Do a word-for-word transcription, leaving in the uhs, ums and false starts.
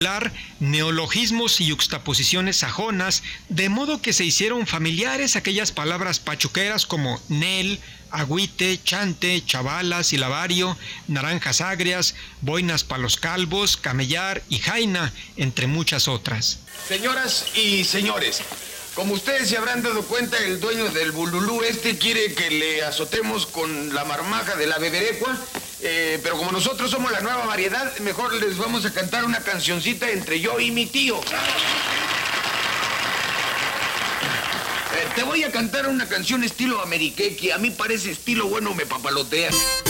neologismos y yuxtaposiciones sajonas, de modo que se hicieron familiares aquellas palabras pachuqueras como nel, agüite, chante, chavala, silabario, naranjas agrias, boinas pa' los calvos, camellar y jaina, entre muchas otras. Señoras y señores, como ustedes se habrán dado cuenta, el dueño del bululú este quiere que le azotemos con la marmaja de la beberecua. Eh, pero como nosotros somos la nueva variedad, mejor les vamos a cantar una cancioncita entre yo y mi tío. Eh, te voy a cantar una canción estilo ameriqueque. A mí parece estilo bueno, me papaloteas.